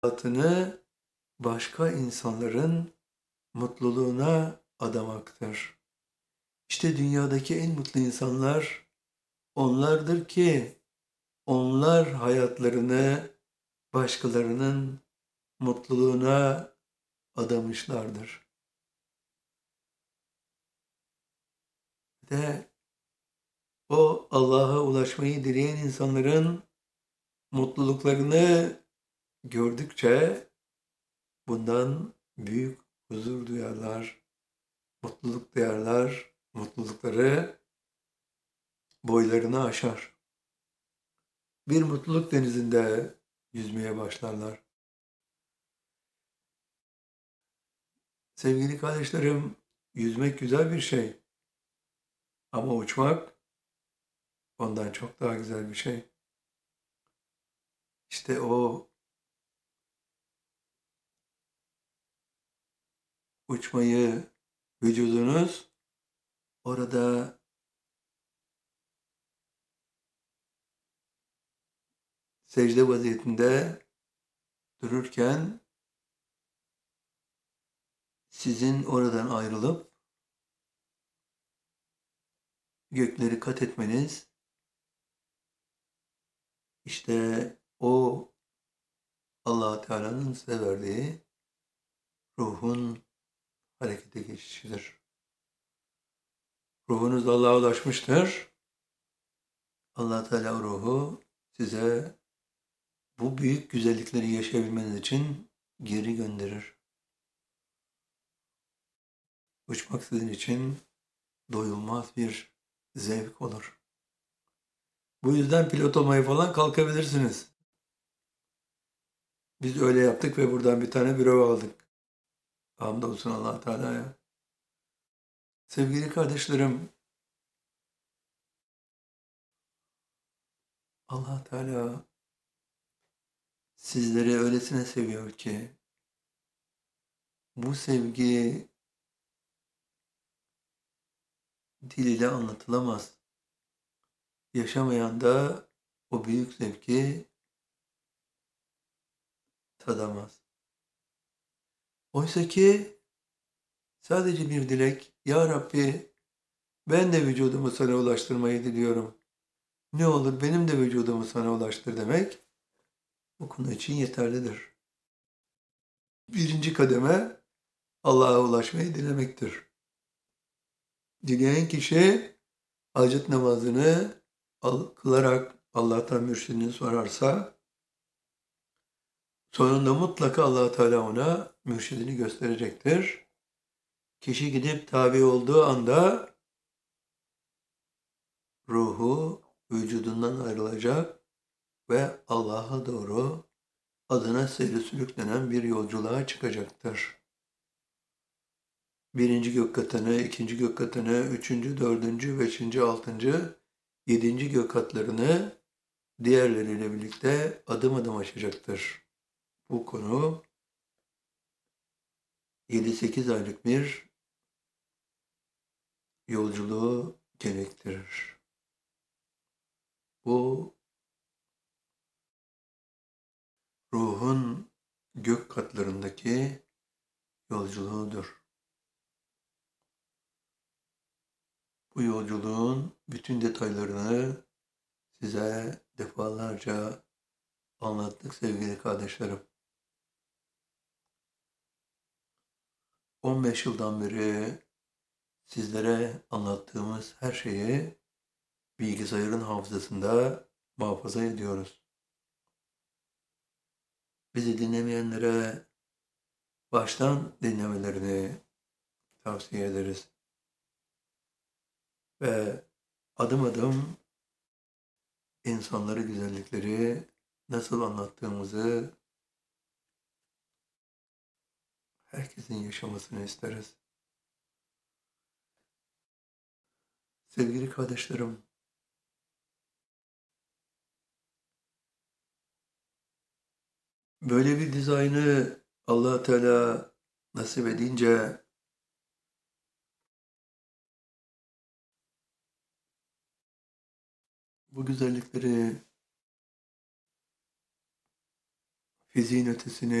hayatını başka insanların mutluluğuna adamaktır. İşte dünyadaki en mutlu insanlar onlardır ki onlar hayatlarını başkalarının mutluluğuna adamışlardır. Ve o Allah'a ulaşmayı dileyen insanların mutluluklarını gördükçe bundan büyük huzur duyarlar, mutluluk duyarlar, mutlulukları boylarını aşar. Bir mutluluk denizinde yüzmeye başlarlar. Sevgili kardeşlerim, yüzmek güzel bir şey ama uçmak ondan çok daha güzel bir şey. İşte o uçmayı vücudunuz orada secde vaziyetinde dururken sizin oradan ayrılıp gökleri kat etmeniz, işte o Allah Teala'nın size verdiği ruhun harekete geçişidir. Ruhunuz Allah'a ulaşmıştır. Allah Teala ruhu size bu büyük güzellikleri yaşayabilmeniz için geri gönderir. Uçmak sizin için doyulmaz bir zevk olur. Bu yüzden pilot olmaya falan kalkabilirsiniz. Biz öyle yaptık ve buradan bir tane büro aldık. Hamdolsun Allah Teala'ya. Sevgili kardeşlerim, Allah Teala sizleri öylesine seviyor ki bu sevgi dil ile anlatılamaz. Yaşamayan da o büyük zevki tadamaz. Oysa ki sadece bir dilek, Ya Rabbi ben de vücudumu sana ulaştırmayı diliyorum. Ne olur benim de vücudumu sana ulaştır demek bu konu için yeterlidir. Birinci kademe Allah'a ulaşmayı dilemektir. Dileyen kişi hacet namazını kılarak Allah'tan mürşidini sorarsa sonunda mutlaka Allah Teala ona mürşidini gösterecektir. Kişi gidip tabi olduğu anda ruhu vücudundan ayrılacak ve Allah'a doğru adına seyri sürüklenen bir yolculuğa çıkacaktır. Birinci gök katını, ikinci gök katını, üçüncü, dördüncü, beşinci, altıncı, yedinci gök katlarını diğerleriyle birlikte adım adım aşacaktır. Bu konu 7-8 aylık bir yolculuğu gerektirir. Bu ruhun gök katlarındaki yolculuğudur. Bu yolculuğun bütün detaylarını size defalarca anlattık sevgili kardeşlerim. 15 yıldan beri sizlere anlattığımız her şeyi bilgisayarın hafızasında muhafaza ediyoruz. Bizi dinlemeyenlere baştan dinlemelerini tavsiye ederiz. Ve adım adım insanları güzellikleri nasıl anlattığımızı herkesin yaşamasını isteriz. Sevgili kardeşlerim, böyle bir dizaynı Allah Teala nasip edince bu güzellikleri fiziğin ötesine